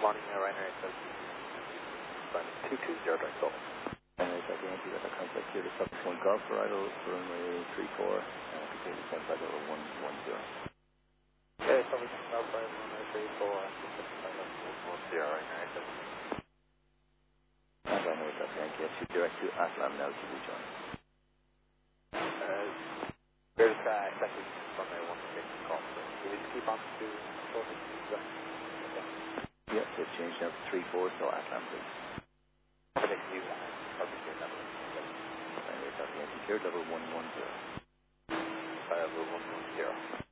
morning, Ryanair 220 direct call. Ryanair Yankee, that contact here to South 1 Golf for idle for runway 34, completely sent by the 110. Yeah, South 1 Golf for idle runway 34, Ryanair Yankee, shoot direct to Atlam now to rejoin. There's exactly runway 16 call, so we need to keep on to 4. Yeah, they've changed now to 34, so Atlam please. Thank you. Yankee, clear level 110. Level 110.